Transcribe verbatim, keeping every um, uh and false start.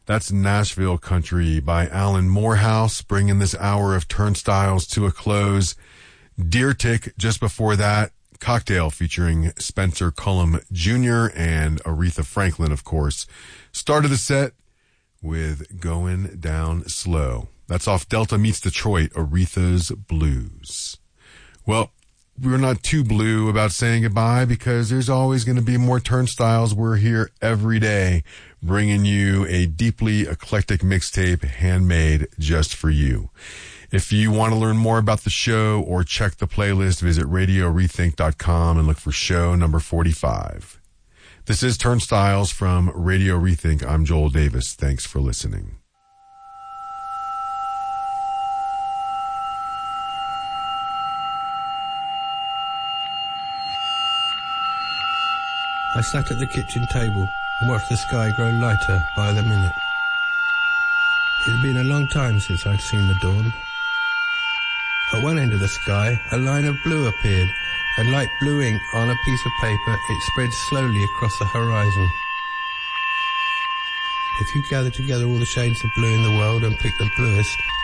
That's Nashville Country by Alan Morehouse, bringing this hour of Turnstiles to a close. Deer Tick, just before that, Cocktail featuring Spencer Cullum Junior and Aretha Franklin, of course. Started the set with Going Down Slow. That's off Delta Meets Detroit, Aretha's Blues. Well, we're not too blue about saying goodbye because there's always going to be more Turnstiles. We're here every day bringing you a deeply eclectic mixtape handmade just for you. If you want to learn more about the show or check the playlist, visit radio rethink dot com and look for show number forty-five. This is Turnstiles from Radio Rethink. I'm Joel Davis. Thanks for listening. I sat at the kitchen table and watched the sky grow lighter by the minute. It had been a long time since I'd seen the dawn. At one end of the sky, a line of blue appeared, and like blue ink on a piece of paper, it spread slowly across the horizon. If you gather together all the shades of blue in the world and pick the bluest,